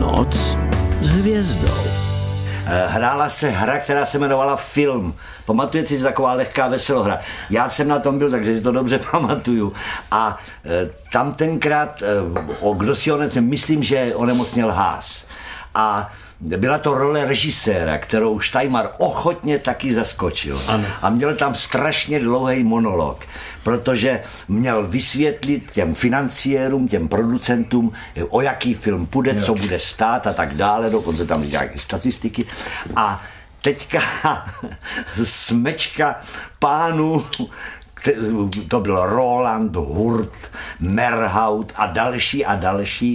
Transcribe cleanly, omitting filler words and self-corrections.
Noc s hvězdou. Hrála se hra, která se jmenovala Film. Pamatujete si, taková lehká veselohra. Já jsem na tom byl, takže si to dobře pamatuju. A tam tenkrát, kdo si myslím, že onemocněl Haas. A byla to role režiséra, kterou Steinmar ochotně taky zaskočil. Ano. A měl tam strašně dlouhý monolog, protože měl vysvětlit těm financiérům, těm producentům, o jaký film půjde, co bude stát a tak dále, dokonce tam nějaké statistiky. A teďka smečka pánů, to byl Roland, Hurt, Merhaut a další,